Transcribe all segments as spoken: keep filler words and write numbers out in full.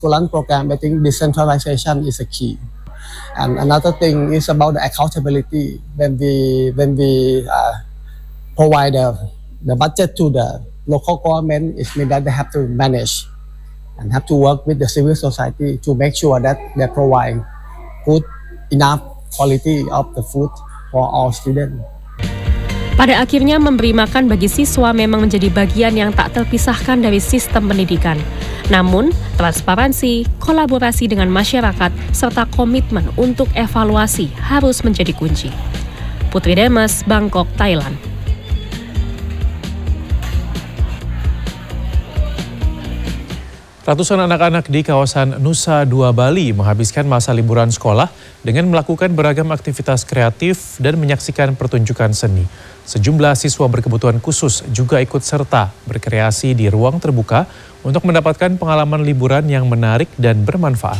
To launch program, I think decentralization is a key. And another thing is about the accountability. When we when we uh, provide the, the budget to the local government, it means that they have to manage and have to work with the civil society to make sure that they provide good enough quality of the food for all students. Pada akhirnya memberi makan bagi siswa memang menjadi bagian yang tak terpisahkan dari sistem pendidikan. Namun, transparansi, kolaborasi dengan masyarakat, serta komitmen untuk evaluasi harus menjadi kunci. Putri Demes, Bangkok, Thailand. Ratusan anak-anak di kawasan Nusa Dua Bali menghabiskan masa liburan sekolah dengan melakukan beragam aktivitas kreatif dan menyaksikan pertunjukan seni. Sejumlah siswa berkebutuhan khusus juga ikut serta berkreasi di ruang terbuka untuk mendapatkan pengalaman liburan yang menarik dan bermanfaat.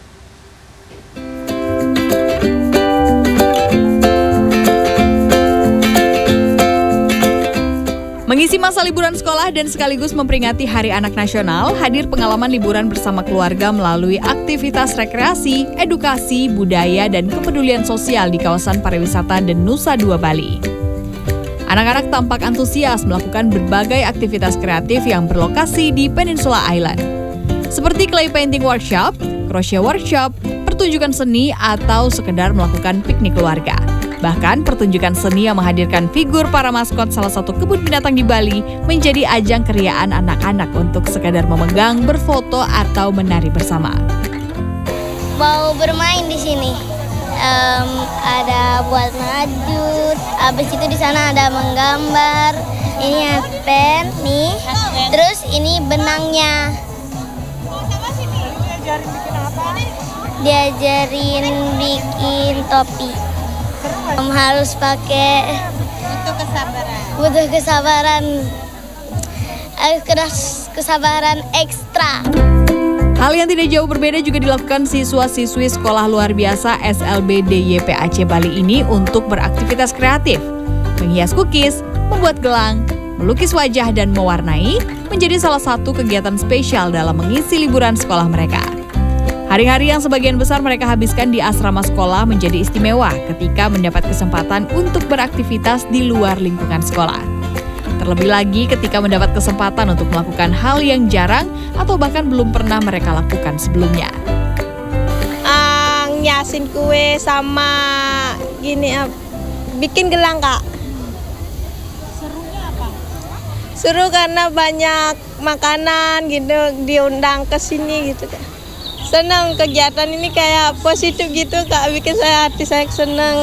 Mengisi masa liburan sekolah dan sekaligus memperingati Hari Anak Nasional, hadir pengalaman liburan bersama keluarga melalui aktivitas rekreasi, edukasi, budaya, dan kepedulian sosial di kawasan pariwisata dan Nusa Dua Bali. Anak-anak tampak antusias melakukan berbagai aktivitas kreatif yang berlokasi di Peninsula Island. Seperti clay painting workshop, crochet workshop, pertunjukan seni, atau sekedar melakukan piknik keluarga. Bahkan pertunjukan seni yang menghadirkan figur para maskot salah satu kebun binatang di Bali menjadi ajang keriaan anak-anak untuk sekedar memegang, berfoto, atau menari bersama. Mau bermain di sini. Um, ada buat najud, habis itu di sana ada menggambar. Ini pen nih, terus ini benangnya. Diajarin bikin apa? Diajarin bikin topi. Um, harus pakai. Butuh kesabaran. Butuh kesabaran. Harus keras kesabaran ekstra. Hal yang tidak jauh berbeda juga dilakukan siswa-siswi Sekolah Luar Biasa S L B D Y P A C Bali ini untuk beraktivitas kreatif. Menghias cookies, membuat gelang, melukis wajah, dan mewarnai menjadi salah satu kegiatan spesial dalam mengisi liburan sekolah mereka. Hari-hari yang sebagian besar mereka habiskan di asrama sekolah menjadi istimewa ketika mendapat kesempatan untuk beraktivitas di luar lingkungan sekolah. Terlebih lagi ketika mendapat kesempatan untuk melakukan hal yang jarang atau bahkan belum pernah mereka lakukan sebelumnya. Uh, nyasin kue sama gini, uh, bikin gelang, Kak. Serunya apa? Seru karena banyak makanan gitu, diundang ke sini gitu, Kak. Senang kegiatan ini kayak positif gitu, Kak, bikin saya hati saya senang.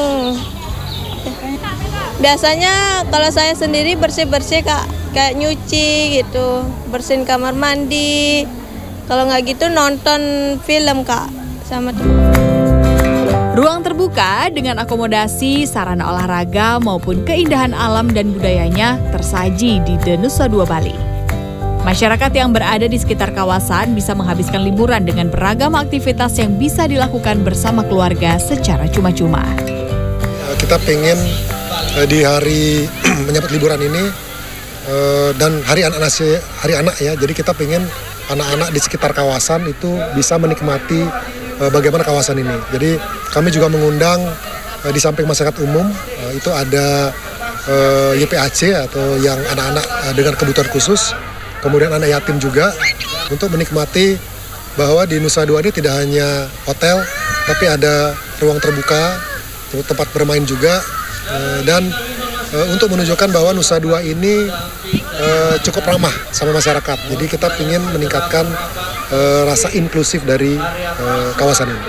Biasanya kalau saya sendiri bersih-bersih, Kak, kayak nyuci gitu, bersihin kamar mandi. Kalau nggak gitu nonton film, Kak, sama teman. Ruang terbuka dengan akomodasi, sarana olahraga maupun keindahan alam dan budayanya tersaji di The Nusa Dua Bali. Masyarakat yang berada di sekitar kawasan bisa menghabiskan liburan dengan beragam aktivitas yang bisa dilakukan bersama keluarga secara cuma-cuma. Kita pengen di hari menyambut liburan ini dan hari anak nasi hari anak ya, jadi kita pengen anak-anak di sekitar kawasan itu bisa menikmati bagaimana kawasan ini. Jadi kami juga mengundang di samping masyarakat umum itu ada Y P A C atau yang anak-anak dengan kebutuhan khusus, kemudian anak yatim juga, untuk menikmati bahwa di Nusa Dua ini tidak hanya hotel tapi ada ruang terbuka, tempat bermain juga. Dan uh, untuk menunjukkan bahwa Nusa Dua ini uh, cukup ramah sama masyarakat. Jadi kita ingin meningkatkan uh, rasa inklusif dari uh, kawasan ini.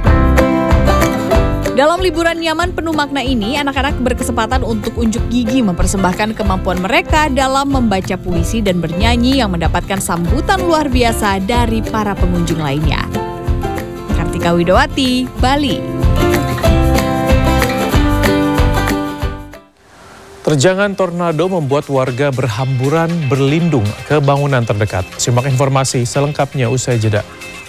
Dalam liburan nyaman penuh makna ini, anak-anak berkesempatan untuk unjuk gigi mempersembahkan kemampuan mereka dalam membaca puisi dan bernyanyi yang mendapatkan sambutan luar biasa dari para pengunjung lainnya. Kartika Widowati, Bali. Terjangan tornado membuat warga berhamburan berlindung ke bangunan terdekat. Simak informasi selengkapnya usai jeda.